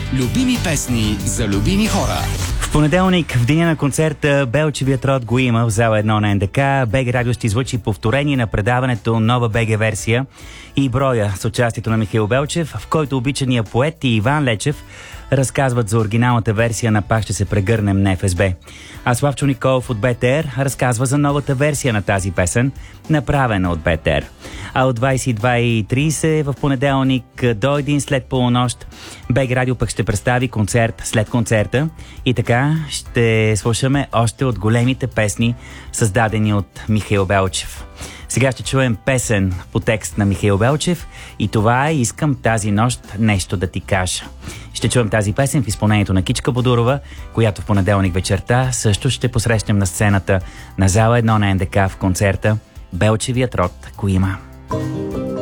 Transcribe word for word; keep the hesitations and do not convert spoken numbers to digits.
Любими песни за любими хора. В понеделник, в деня на концерта, Белчевият род го има в зала едно на НДК. БГ Радио ще излъчи повторение на предаването Нова БГ версия и броя с участието на Михаил Белчев, в който обичания поет и Иван Лечев разказват за оригиналната версия на Пак ще се прегърнем на ФСБ. А Славчо Николов от БТР разказва за новата версия на тази песен, направена от БТР. А от двайсет и две и трийсет в понеделник до един след полунощ БГ Радио пък ще представи концерт след концерта и така ще слушаме още от големите песни, създадени от Михаил Белчев. Сега ще чуем песен по текст на Михаил Белчев и това е "Искам тази нощ нещо да ти кажа". Ще чуем тази песен в изпълнението на Кичка Бодурова, която в понеделник вечерта също ще посрещнем на сцената на зала едно на НДК в концерта "Белчевият род го има".